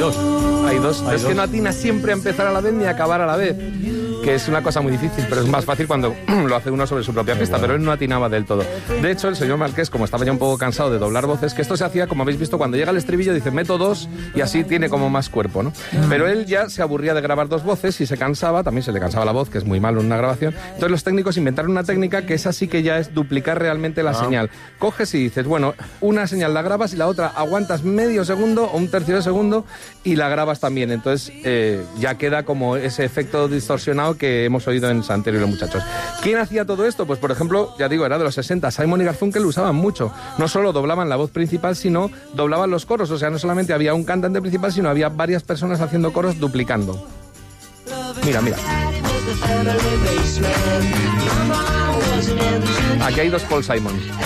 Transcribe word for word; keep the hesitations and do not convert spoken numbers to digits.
dos. Hay dos. Hay es dos. que no atina siempre a empezar a la vez ni a acabar a la vez, que es una cosa muy difícil, pero es más fácil cuando lo hace uno sobre su propia pista, bueno. Pero él no atinaba del todo. De hecho, el señor Marqués, como estaba ya un poco cansado de doblar voces, que esto se hacía, como habéis visto, cuando llega el estribillo, dice, meto dos y así tiene como más cuerpo, ¿no? Mm. Pero él ya se aburría de grabar dos voces y se cansaba, también se le cansaba la voz, que es muy malo en una grabación. Entonces los técnicos inventaron una técnica que es así, que ya es duplicar realmente la ah. señal. Coges y dices, bueno, una señal la grabas y la otra aguantas medio segundo o un tercio de segundo y la grabas también. Entonces eh, ya queda como ese efecto distorsionado que hemos oído en Santero y los muchachos. ¿Quién hacía todo esto? Pues por ejemplo, ya digo, era de los sesenta. Simon y Garfunkel lo usaban mucho. No solo doblaban la voz principal, sino doblaban los coros. O sea, no solamente había un cantante principal, sino había varias personas haciendo coros duplicando. Mira, mira. Aquí hay dos Paul Simon.